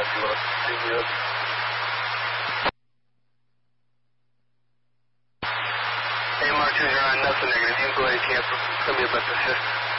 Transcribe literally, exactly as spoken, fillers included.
if you want to continue it. A M R two zero nine, that's a negative. You can go ahead and cancel. It's going to be about the fifth.